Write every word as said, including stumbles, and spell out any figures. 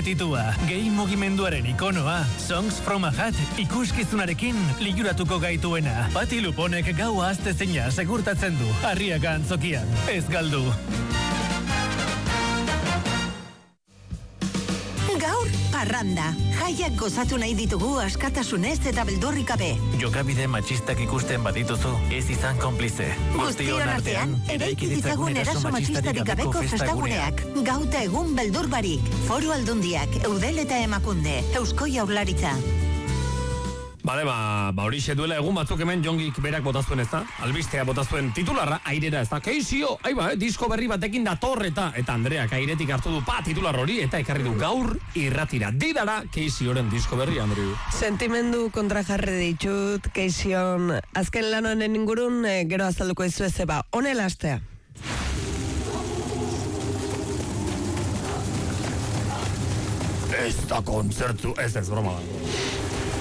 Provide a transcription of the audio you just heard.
mititua, gay mugimenduaren ikonoa, Songs from a Hat ikuskizunarekin liguratuko gaituena. Pati Luponek gaua astezina segurtatzen du, Arriaga antzokian, ez galdu. Gaur, parranda. Jaiak gozatu nahi ditugu askatasunez eta beldurrik gabe. Jokabide matxistak ikusten badituzu, ez izan konplize. Guztion artean, eraiki ditzagun eraso matxistarik gabeko festaguneak. Gauta egun beldur barik. Foru Aldundiak, Eudel eta Emakunde, Eusko Jaurlaritza. Bale, ba, ba hori duela egun batzuk hemen Jongik berak botazuen ez da, albistea botazuen titularra, airera ez da, keizio, aiba, eh, disko berri batekin dator eta, eta Andreak airetik hartu du pa titular hori, eta ekarri du gaur irratira, didara keizioren disko berri, Andreu. Sentimendu kontra jarri ditut, keizion, azken lan honen ingurun, e, gero azalduko izu ez eba, honela astea. Ez da kontzertu, ez ez, broma da.